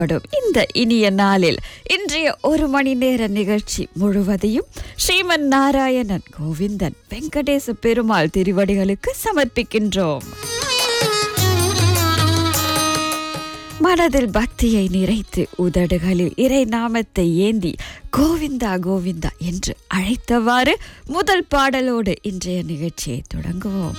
இந்த இனிய நாளில் இன்றைய 1 மணி நேர நிகழ்ச்சி முழுவதையும் ஸ்ரீமன் நாராயணன் கோவிந்தன் வெங்கடேச பெருமாள் திருவடிகளுக்கு சமர்ப்பிக்கின்றோம். மனதில் பக்தியை நிறைத்து உதடுகளில் இறை நாமத்தை ஏந்தி கோவிந்தா கோவிந்தா என்று அழைத்தவாறு முதல் பாடலோடு இன்றைய நிகழ்ச்சியை தொடங்குவோம்.